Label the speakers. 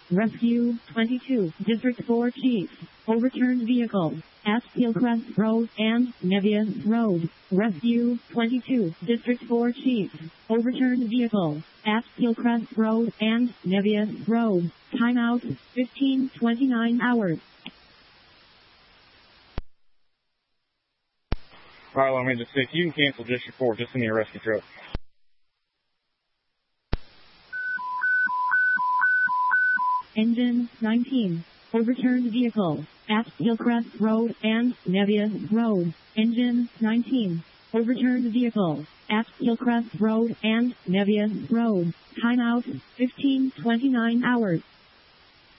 Speaker 1: Rescue 22, District 4 Chief. Overturned vehicle at Hillcrest Road and Nevius Road. Rescue 22, District 4 Chief. Overturned vehicle at Hillcrest Road and Nevius Road. Timeout 15:29 hours.
Speaker 2: Alright, let me just see if you can cancel District 4, just in your rescue truck.
Speaker 1: Engine 19. Overturned vehicle at Hillcrest Road and Nevius Road. Engine 19. Overturned vehicle at Hillcrest Road and Nevius Road. Timeout 15:29 hours.